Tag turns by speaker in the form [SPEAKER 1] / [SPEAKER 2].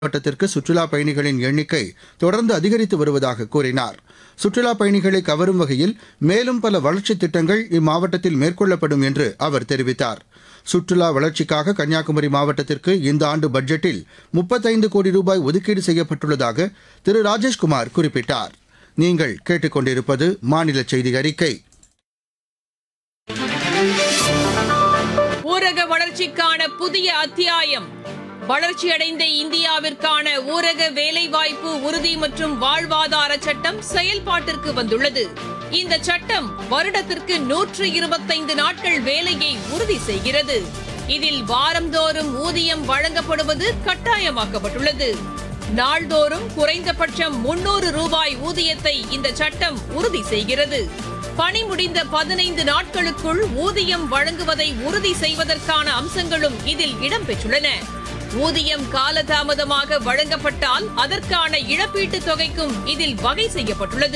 [SPEAKER 1] மாவட்டத்திற்கு சுற்றுலா பயணிகளின் எண்ணிக்கை தொடர்ந்து அதிகரித்து வருவதாக கூறினார். சுற்றுலா பயணிகளை கவரும் வகையில் மேலும் பல வளர்ச்சித் திட்டங்கள் இம்மாவட்டத்தில் மேற்கொள்ளப்படும் என்று அவர் தெரிவித்தார். சுற்றுலா வளர்ச்சிக்காக கன்னியாகுமரி மாவட்டத்திற்கு இந்த ஆண்டு பட்ஜெட்டில் 35 கோடி ரூபாய் ஒதுக்கீடு செய்யப்பட்டுள்ளதாக திரு ராஜேஷ்குமார் குறிப்பிட்டார். நீங்கள் கேட்டுக்கொண்டிருப்பது மாநில செய்தி அறிக்கை.
[SPEAKER 2] ஊரக வளர்ச்சிக்கான புதிய அத்தியாயம். வளர்ச்சியடைந்த இந்தியாவிற்கான ஊரக வேலைவாய்ப்பு உறுதி மற்றும் வாழ்வாதார சட்டம் செயல்பாட்டிற்கு வந்துள்ளது. இந்த சட்டம் வருடத்திற்கு 125 நாட்கள் வேலையை உறுதி செய்கிறது. இதில் வாரந்தோறும் ஊதியம் வழங்கப்படுவது கட்டாயமாக்கப்பட்டுள்ளது. நாள்தோறும் குறைந்தபட்சம் 300 ரூபாய் ஊதியத்தை இந்த சட்டம் உறுதி செய்கிறது. பணி முடிந்த 15 நாட்களுக்குள் ஊதியம் வழங்குவதை உறுதி செய்வதற்கான அம்சங்களும் இதில் இடம்பெற்றுள்ளன. ஊதியம் காலதாமதமாக வழங்கப்பட்டால் அதற்கான இழப்பீட்டுத் தொகைக்கும் இதில் வகை செய்யப்பட்டுள்ளது.